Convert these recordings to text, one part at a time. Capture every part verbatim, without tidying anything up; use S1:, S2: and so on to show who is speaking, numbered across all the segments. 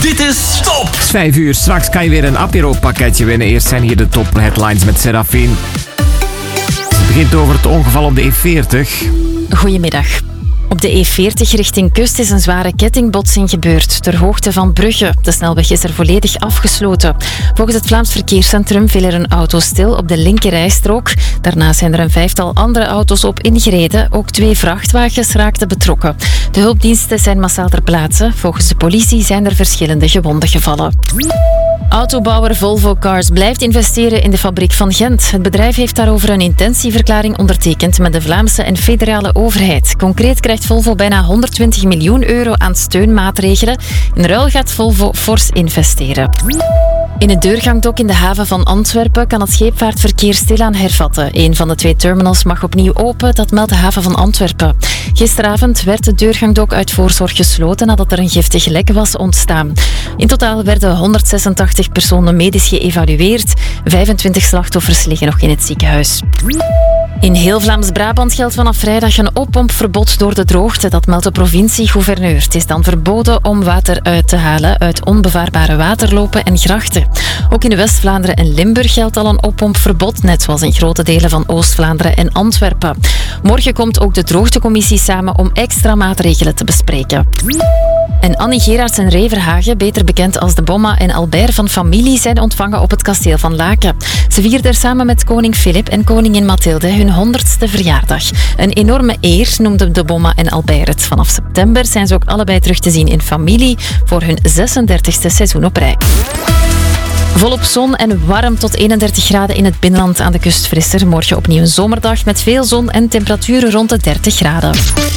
S1: Dit is Top!
S2: Het is vijf uur. Straks kan je weer een apero-pakketje winnen. Eerst zijn hier de top headlines met Serafine. Het begint over het ongeval op de E veertig.
S3: Goedemiddag. Op de E veertig richting Kust is een zware kettingbotsing gebeurd ter hoogte van Brugge. De snelweg is er volledig afgesloten. Volgens het Vlaams Verkeerscentrum viel er een auto stil op de linkerrijstrook. Daarna zijn er een vijftal andere auto's op ingereden. Ook twee vrachtwagens raakten betrokken. De hulpdiensten zijn massaal ter plaatse. Volgens de politie zijn er verschillende gewonden gevallen. Autobouwer Volvo Cars blijft investeren in de fabriek van Gent. Het bedrijf heeft daarover een intentieverklaring ondertekend met de Vlaamse en federale overheid. Concreet krijgt Volvo bijna honderdtwintig miljoen euro aan steunmaatregelen. In ruil gaat Volvo fors investeren. In het deurgangdok in de haven van Antwerpen kan het scheepvaartverkeer stilaan hervatten. Een van de twee terminals mag opnieuw open, dat meldt de haven van Antwerpen. Gisteravond werd het deurgangdok uit voorzorg gesloten nadat er een giftig lek was ontstaan. In totaal werden honderdzesentachtig personen medisch geëvalueerd. vijfentwintig slachtoffers liggen nog in het ziekenhuis. In heel Vlaams-Brabant geldt vanaf vrijdag een oppompverbod door de droogte. Dat meldt de provincie-gouverneur. Het is dan verboden om water uit te halen uit onbevaarbare waterlopen en grachten. Ook in West-Vlaanderen en Limburg geldt al een oppompverbod, net zoals in grote delen van Oost-Vlaanderen en Antwerpen. Morgen komt ook de droogtecommissie samen om extra maatregelen te bespreken. En Annie Gerards en Ray Verhagen, beter bekend als de Bomma en Albert van familie, zijn ontvangen op het kasteel van Laken. Ze vierden er samen met koning Filip en koningin Mathilde hun honderdste verjaardag. Een enorme eer noemden de Bomma en Albert het. Vanaf september zijn ze ook allebei terug te zien in familie voor hun zesendertigste seizoen op rij. Volop zon en warm tot eenendertig graden in het binnenland, aan de kust frisser. Morgen opnieuw een zomerdag met veel zon en temperaturen rond de dertig graden.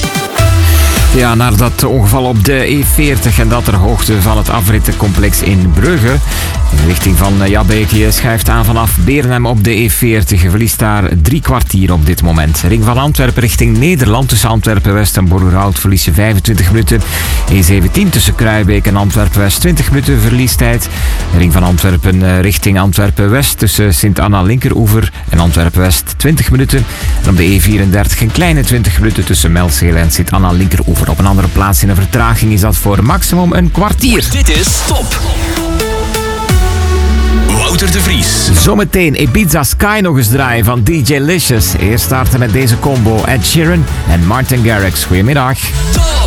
S2: Ja, naar dat ongeval op de E veertig en dat ter hoogte van het afrittencomplex in Brugge. In de richting van Jabeke schuift aan vanaf Beernem op de E veertig. Je verliest daar drie kwartier op dit moment. Ring van Antwerpen richting Nederland tussen Antwerpen-West en Borgerhout verlies je vijfentwintig minuten. E zeventien tussen Kruijbeek en Antwerpen-West twintig minuten verliestijd. Ring van Antwerpen richting Antwerpen-West tussen Sint-Anna-Linkeroever en Antwerpen-West twintig minuten. En op de E vierendertig een kleine twintig minuten tussen Melzeel en Sint-Anna-Linkeroever. Op een andere plaats in een vertraging is dat voor maximum een kwartier.
S1: Dit is Top! Wouter de Vries.
S2: Zometeen Ibiza Sky nog eens draaien van D J Licious. Eerst starten met deze combo Ed Sheeran en Martin Garrix. Goedemiddag.
S1: Top!